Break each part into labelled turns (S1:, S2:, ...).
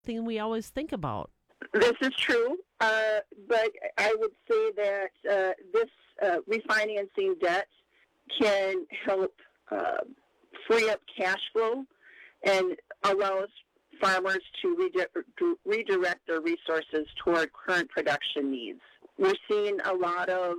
S1: thing we always think about.
S2: This is true, but I would say that this refinancing debt can help free up cash flow and allows farmers to redirect their resources toward current production needs. We're seeing a lot of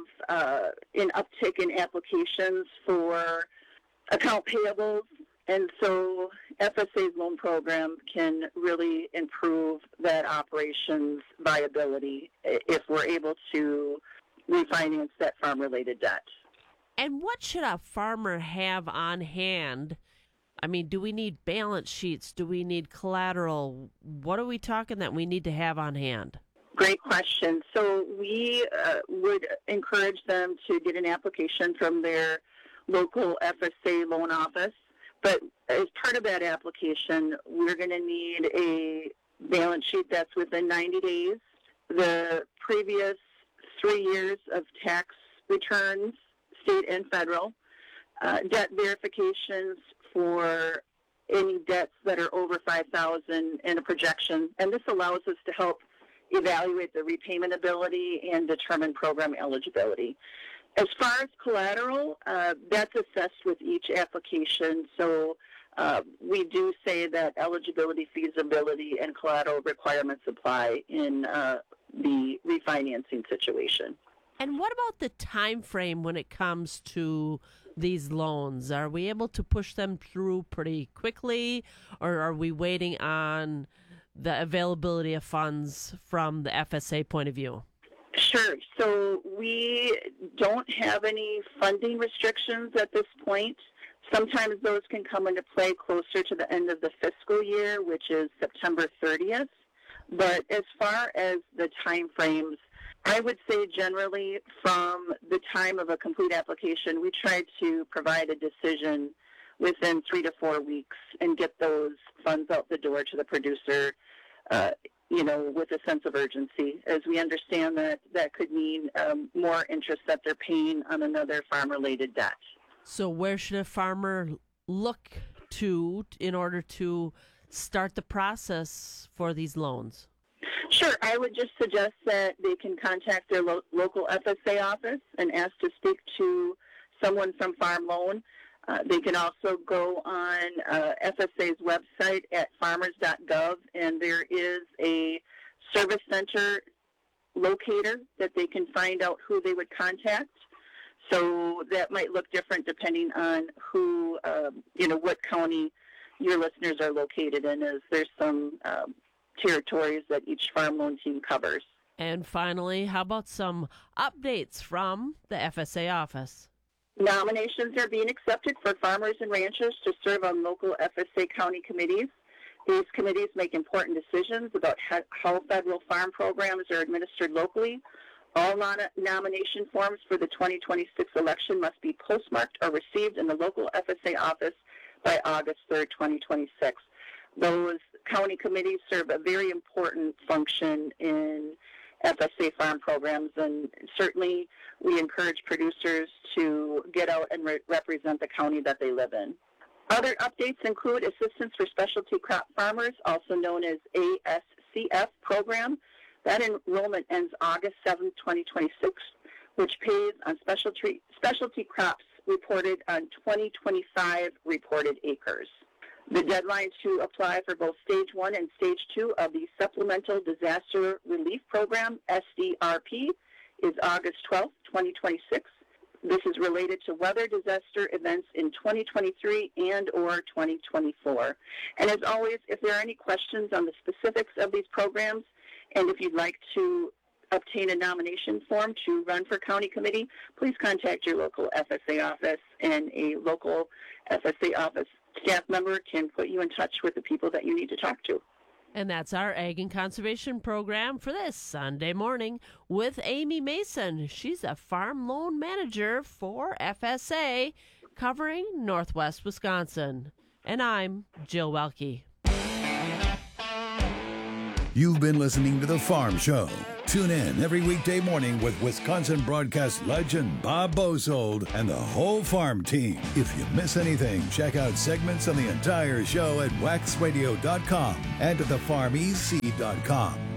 S2: an uptick in applications for account payables, and so FSA's loan program can really improve that operation's viability if we're able to refinance that farm-related debt.
S1: And what should a farmer have on hand? I mean, do we need balance sheets? Do we need collateral? What are we talking that we need to have on hand?
S2: Great question. So we would encourage them to get an application from their local FSA loan office. But as part of that application, we're going to need a balance sheet that's within 90 days, the previous 3 years of tax returns, state and federal, debt verifications for any debts that are over $5,000 and a projection. And this allows us to help evaluate the repayment ability and determine program eligibility. As far as collateral, that's assessed with each application. So we do say that eligibility, feasibility, and collateral requirements apply in the refinancing situation.
S1: And what about the time frame when it comes to these loans? Are we able to push them through pretty quickly, or are we waiting on the availability of funds from the FSA point of view?
S2: Sure. So we don't have any funding restrictions at this point. Sometimes those can come into play closer to the end of the fiscal year, which is September 30th. But as far as the time frames, I would say generally from the time of a complete application, we try to provide a decision within 3 to 4 weeks and get those funds out the door to the producer, with a sense of urgency, as we understand that that could mean more interest that they're paying on another farm-related debt.
S1: So where should a farmer look to in order to start the process for these loans?
S2: Sure. I would just suggest that they can contact their local FSA office and ask to speak to someone from Farm Loan. They can also go on FSA's website at farmers.gov, and there is a service center locator that they can find out who they would contact. So that might look different depending on who, what county your listeners are located in, as there's some territories that each farm loan team covers.
S1: And finally, how about some updates from the FSA office?
S2: Nominations are being accepted for farmers and ranchers to serve on local FSA county committees. These committees make important decisions about how federal farm programs are administered locally. All nomination forms for the 2026 election must be postmarked or received in the local FSA office by August 3rd, 2026. Those county committees serve a very important function in FSA farm programs, and certainly we encourage producers to get out and represent the county that they live in. Other updates include Assistance for Specialty Crop Farmers, also known as ASCF program. That enrollment ends August 7th, 2026, which pays on specialty crops reported on 2025 reported acres. The deadline to apply for both Stage 1 and Stage 2 of the Supplemental Disaster Relief Program, SDRP, is August 12th, 2026. This is related to weather disaster events in 2023 and or 2024. And as always, if there are any questions on the specifics of these programs, and if you'd like to obtain a nomination form to run for county committee, please contact your local FSA office, and a local FSA office staff member can put you in touch with the people that you need to talk to.
S1: And that's our Ag and Conservation program for this Sunday morning with Amy Mason. She's a farm loan manager for FSA covering Northwest Wisconsin. And I'm Jill Welke.
S3: You've been listening to The Farm Show. Tune in every weekday morning with Wisconsin broadcast legend Bob Bosold and the whole farm team. If you miss anything, check out segments on the entire show at waxradio.com and at thefarmec.com.